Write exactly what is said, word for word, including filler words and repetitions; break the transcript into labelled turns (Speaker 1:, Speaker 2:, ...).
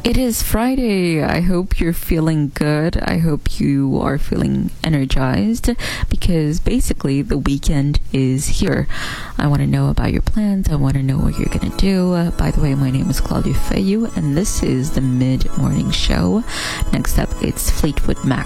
Speaker 1: It is Friday. I hope you're feeling good. I hope you are feeling energized because basically the weekend is here. I want to know about your plans. I want to know what you're going to do. Uh, by the way, my name is Claudia Feyu and this is the Mid-Morning Show. Next up, it's Fleetwood Mac.